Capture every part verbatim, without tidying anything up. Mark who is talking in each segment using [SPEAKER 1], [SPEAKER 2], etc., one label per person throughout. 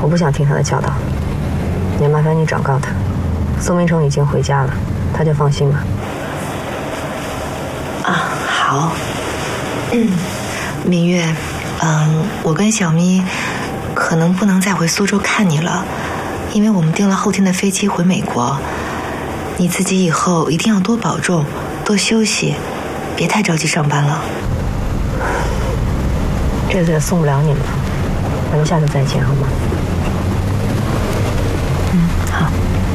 [SPEAKER 1] 我不想听他的教导，也麻烦你转告他，宋明成已经回家了，他就放心吧。
[SPEAKER 2] 啊，好。嗯，明月，嗯，我跟小咪可能不能再回苏州看你了，因为我们订了后天的飞机回美国。你自己以后一定要多保重，多休息，别太着急上班了。
[SPEAKER 1] 这次也送不了你们了，咱们下次再见好吗？
[SPEAKER 2] 嗯，好。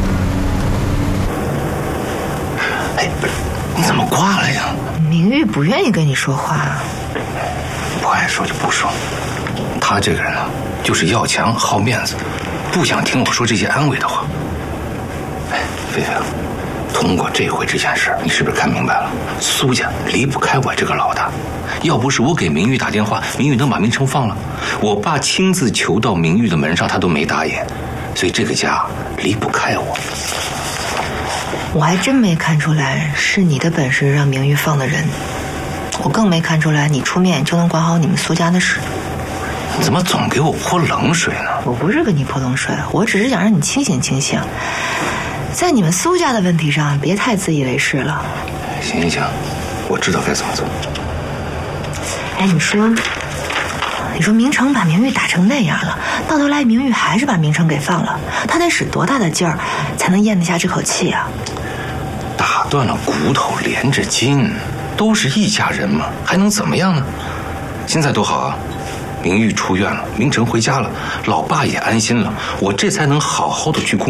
[SPEAKER 3] 哎，不是，你怎么挂了呀？
[SPEAKER 2] 明玉不愿意跟你说话。
[SPEAKER 3] 不爱说就不说。他这个人啊，就是要强好面子，不想听我说这些安慰的话。哎，菲菲，通过这回这件事，你是不是看明白了？苏家离不开我这个老大。要不是我给明玉打电话，明玉能把明成放了。我爸亲自求到明玉的门上，他都没答应。所以这个家离不开我。
[SPEAKER 2] 我还真没看出来是你的本事让明玉放的人，我更没看出来你出面就能管好你们苏家的事。
[SPEAKER 3] 你怎么总给我泼冷水呢？
[SPEAKER 2] 我不是给你泼冷水，我只是想让你清醒清醒，在你们苏家的问题上别太自以为是了。
[SPEAKER 3] 行行行，我知道该怎么做。
[SPEAKER 2] 哎，你说你说明成把明玉打成那样了，到头来明玉还是把明成给放了，他得使多大的劲儿才能咽得下这口气啊？
[SPEAKER 3] 打断了骨头连着筋，都是一家人嘛，还能怎么样呢？现在多好啊，明玉出院了，明成回家了，老爸也安心了，我这才能好好的去工